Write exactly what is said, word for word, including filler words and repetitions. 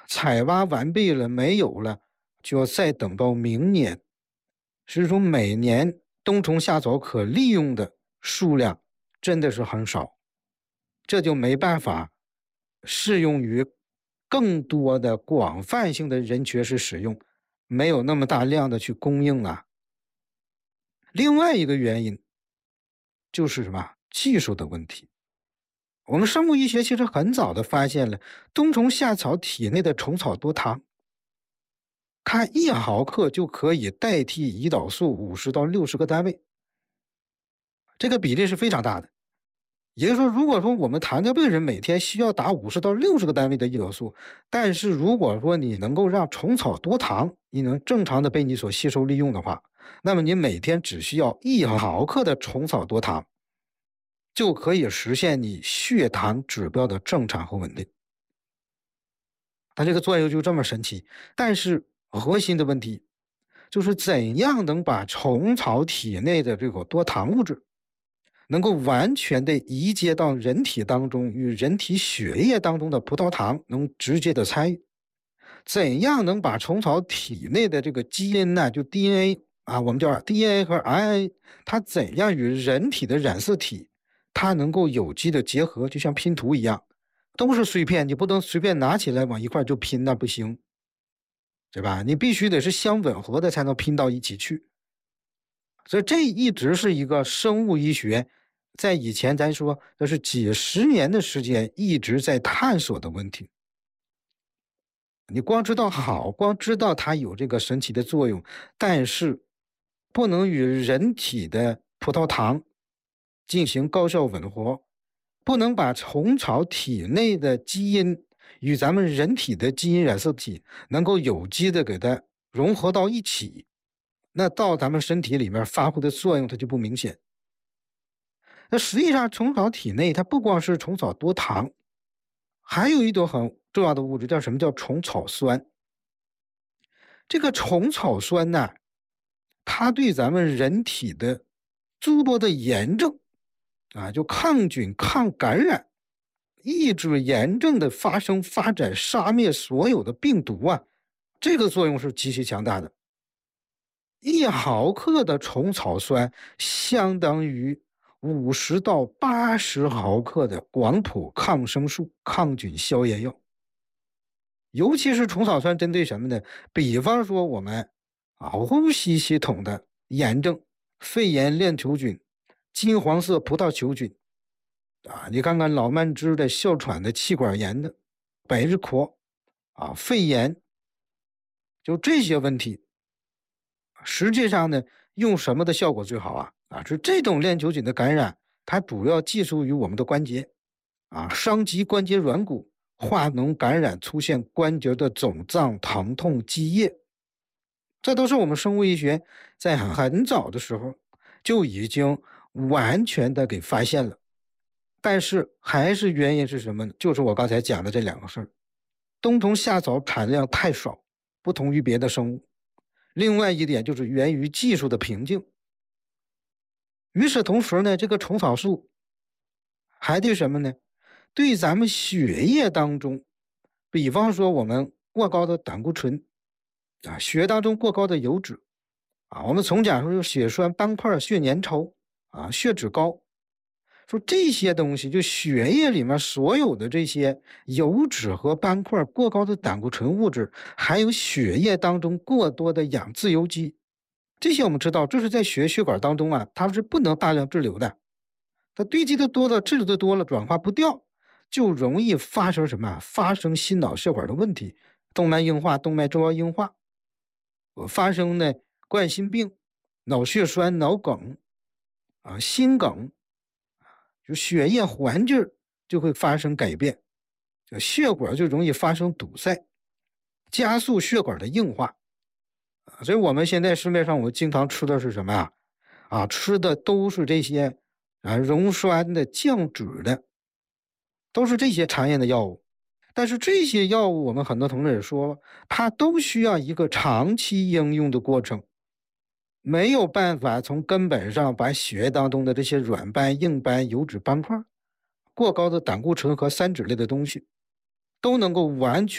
采挖完毕了，没有了，就要再等到明年。所以说每年冬虫夏草可利用的数量真的是很少，这就没办法适用于更多的广泛性的人群是使用，没有那么大量的去供应啊。另外一个原因就是什么？技术的问题。我们生物医学其实很早的发现了冬虫夏草体内的虫草多糖，它一毫克就可以代替胰岛素五十到六十个单位，这个比例是非常大的。也就是说，如果说我们糖尿病人每天需要打五十到六十个单位的胰岛素，但是如果说你能够让虫草多糖你能正常的被你所吸收利用的话，那么你每天只需要一毫克的虫草多糖，就可以实现你血糖指标的正常和稳定。它这个作用就这么神奇。但是核心的问题就是怎样能把虫草体内的这个多糖物质能够完全的移接到人体当中，与人体血液当中的葡萄糖能直接的参与。怎样能把虫草体内的这个基因呢，就 D N A 啊，我们叫 D N A 和 R N A， 它怎样与人体的染色体它能够有机的结合，就像拼图一样，都是碎片，你不能随便拿起来往一块就拼，那不行，对吧？你必须得是相吻合的才能拼到一起去。所以这一直是一个生物医学在以前咱说这是几十年的时间一直在探索的问题。你光知道好，光知道它有这个神奇的作用，但是不能与人体的葡萄糖进行高效吻合，不能把虫草体内的基因与咱们人体的基因染色体能够有机的给它融合到一起，那到咱们身体里面发挥的作用它就不明显。那实际上虫草体内它不光是虫草多糖，还有一种很重要的物质叫什么？叫虫草酸。这个虫草酸呢，它对咱们人体的诸多的炎症啊，就抗菌、抗感染、抑制炎症的发生发展、杀灭所有的病毒啊，这个作用是极其强大的。一毫克的虫草酸相当于五十到八十毫克的广谱抗生素、抗菌消炎药。尤其是虫草酸针对什么呢？比方说我们啊呼吸系统的炎症，肺炎链球菌、金黄色葡萄球菌啊，你看看老慢支的、哮喘的、气管炎的、百日咳啊、肺炎，就这些问题，实际上呢，用什么的效果最好啊？啊，是这种链球菌的感染，它主要寄宿于我们的关节啊，伤及关节软骨。化脓感染出现关节的肿胀、疼痛、积液，这都是我们生物医学在很早的时候就已经完全的给发现了。但是还是原因是什么呢？就是我刚才讲的这两个事儿。冬虫夏草产量太少，不同于别的生物。另外一点就是源于技术的瓶颈。与此同时呢，这个虫草素还对什么呢？对咱们血液当中，比方说我们过高的胆固醇啊，血当中过高的油脂啊，我们从讲说有血栓、斑块、血粘稠啊、血脂高，说这些东西，就血液里面所有的这些油脂和斑块、过高的胆固醇物质，还有血液当中过多的氧自由基，这些我们知道，这是在血血管当中啊，它是不能大量滞留的，它堆积的多了，滞留的多了，转化不掉。就容易发生什么？发生心脑血管的问题，动脉硬化、动脉粥样硬化，发生呢冠心病、脑血栓、脑梗啊、心梗，就血液环境就会发生改变，就血管就容易发生堵塞，加速血管的硬化。所以我们现在市面上我们经常吃的是什么啊？啊，吃的都是这些啊溶栓的、降脂的。都是这些常见的药物，但是这些药物我们很多同志也说，它都需要一个长期应用的过程，没有办法从根本上把血液当中的这些软斑、硬斑、油脂斑块、过高的胆固醇和三酯类的东西都能够完全